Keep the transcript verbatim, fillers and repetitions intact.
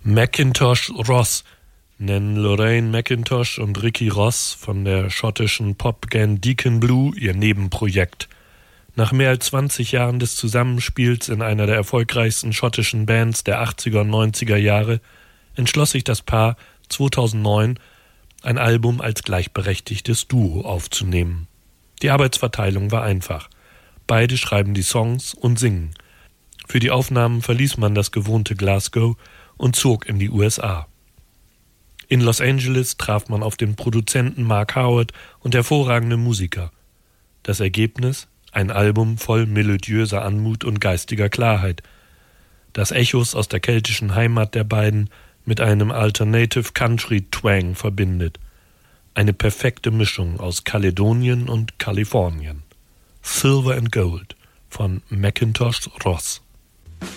Mackintosh Ross nennen Lorraine Mackintosh und Ricky Ross von der schottischen Popband Deacon Blue ihr Nebenprojekt. Nach mehr als zwanzig Jahren des Zusammenspiels in einer der erfolgreichsten schottischen Bands der achtziger und neunziger Jahre entschloss sich das Paar zweitausendneun, ein Album als gleichberechtigtes Duo aufzunehmen. Die Arbeitsverteilung war einfach. Beide schreiben die Songs und singen. Für die Aufnahmen verließ man das gewohnte Glasgow und zog in die U S A. In Los Angeles traf man auf den Produzenten Mark Howard und hervorragende Musiker. Das Ergebnis? Ein Album voll melodiöser Anmut und geistiger Klarheit, das Echos aus der keltischen Heimat der beiden mit einem Alternative Country Twang verbindet. Eine perfekte Mischung aus Kaledonien und Kalifornien. Silver and Gold von Mackintosh Ross.